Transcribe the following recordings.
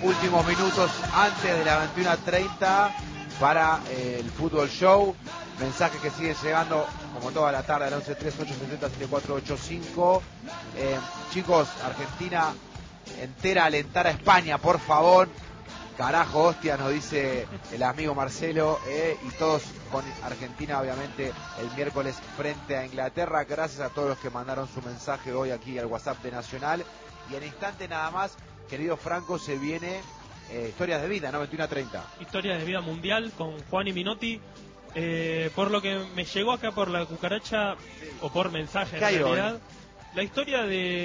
últimos minutos antes de la 21:30 para el Fútbol Show. Mensajes que siguen llegando como toda la tarde al 1138707485. Chicos, Argentina entera alentar a España, por favor. Carajo, hostia, nos dice el amigo Marcelo, y todos con Argentina, obviamente, el miércoles frente a Inglaterra. Gracias a todos los que mandaron su mensaje hoy aquí al WhatsApp de Nacional. Y en instante nada más, querido Franco, se viene Historias de Vida, ¿no? 21:30. Historias de Vida Mundial con Juan y Minotti. Por lo que me llegó acá por la cucaracha, o por mensaje en realidad, la historia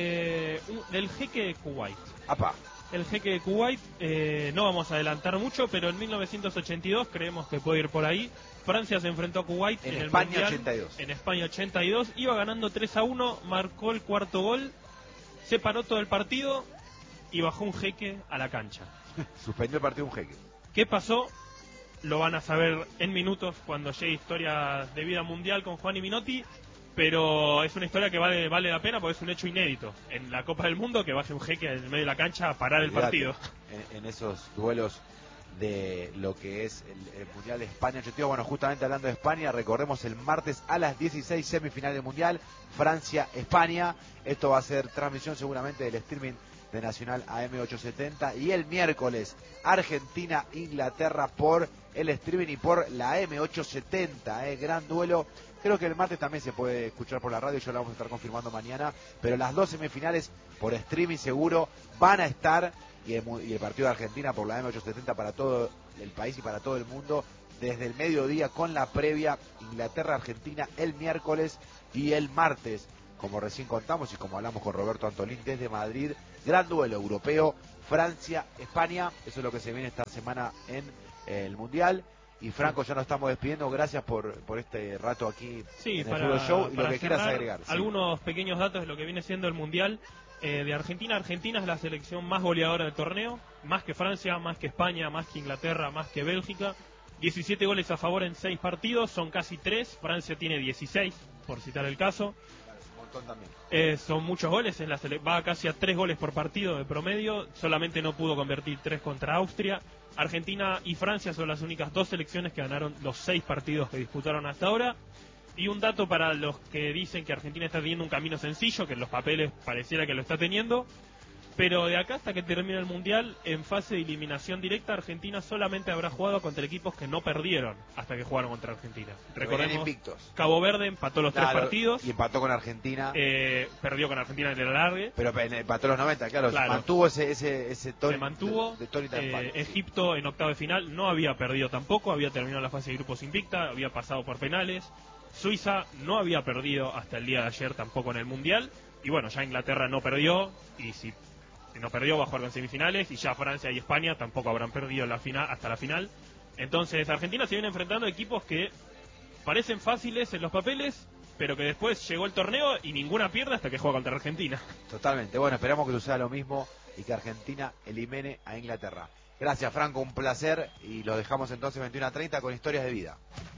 del jeque de Kuwait. Apá. El jeque de Kuwait, no vamos a adelantar mucho, pero en 1982, creemos que puede ir por ahí, Francia se enfrentó a Kuwait en el España Mundial, 82. En España 82, iba ganando 3-1, marcó el cuarto gol, se paró todo el partido y bajó un jeque a la cancha. Suspendió el partido un jeque. ¿Qué pasó? Lo van a saber en minutos cuando llegue Historia de Vida Mundial con Juan y Minotti. Pero es una historia que vale la pena porque es un hecho inédito en la Copa del Mundo, que baje un jeque en medio de la cancha a parar el partido. En esos duelos de lo que es el Mundial de España 82. Bueno, justamente hablando de España, recordemos el martes a las 16, semifinal del Mundial, Francia-España. Esto va a ser transmisión seguramente del streaming de Nacional AM870. Y el miércoles, Argentina-Inglaterra por el streaming y por la AM870. Gran duelo. Creo que el martes también se puede escuchar por la radio, yo la vamos a estar confirmando mañana, pero las dos semifinales por streaming seguro van a estar, y el partido de Argentina por la M870 para todo el país y para todo el mundo, desde el mediodía con la previa Inglaterra-Argentina el miércoles y el martes, como recién contamos y como hablamos con Roberto Antolín desde Madrid, gran duelo europeo, Francia-España, eso es lo que se viene esta semana en el Mundial. Y Franco, ya nos estamos despidiendo, gracias por este rato aquí en el Fútbol Show y lo que quieras agregar. Algunos pequeños datos de lo que viene siendo el Mundial de Argentina. Argentina es la selección más goleadora del torneo, más que Francia, más que España, más que Inglaterra, más que Bélgica. 17 goles a favor en 6 partidos, son casi 3, Francia tiene 16, por citar el caso. También. Son muchos goles, va casi a 3 goles por partido de promedio, solamente no pudo convertir 3 contra Austria. Argentina y Francia son las únicas dos selecciones que ganaron los 6 partidos que disputaron hasta ahora. Y un dato para los que dicen que Argentina está teniendo un camino sencillo, que en los papeles pareciera que lo está teniendo, pero de acá hasta que termine el Mundial, en fase de eliminación directa, Argentina solamente habrá jugado contra equipos que no perdieron hasta que jugaron contra Argentina. Recordemos, Cabo Verde empató los 3 partidos. Y empató con Argentina. Perdió con Argentina en el alargue. Pero empató los 90, claro. Mantuvo ese tono. Se mantuvo. Egipto en octavo de final no había perdido tampoco, había terminado la fase de grupos invicta, había pasado por penales. Suiza no había perdido hasta el día de ayer tampoco en el Mundial. Y bueno, ya Inglaterra no perdió, y si no perdió va a jugar con semifinales, y ya Francia y España tampoco habrán perdido hasta la final. Entonces Argentina se viene enfrentando a equipos que parecen fáciles en los papeles, pero que después llegó el torneo y ninguna pierde hasta que juega contra Argentina. Totalmente, bueno, esperamos que suceda lo mismo y que Argentina elimine a Inglaterra. Gracias, Franco, un placer, y lo dejamos entonces 21:30 con Historias de Vida.